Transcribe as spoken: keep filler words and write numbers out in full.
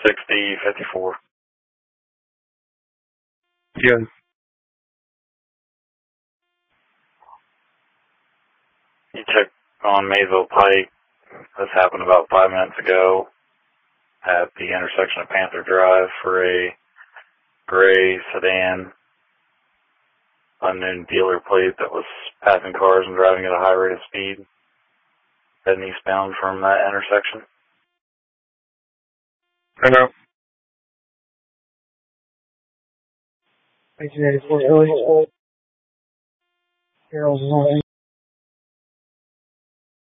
sixty fifty-four. Good. You check on Maysville Pike. This happened about five minutes ago at the intersection of Panther Drive for a gray sedan, unknown dealer plate that was passing cars and driving at a high rate of speed, heading eastbound from that intersection. I know. nineteen ninety-four Ellie. Harold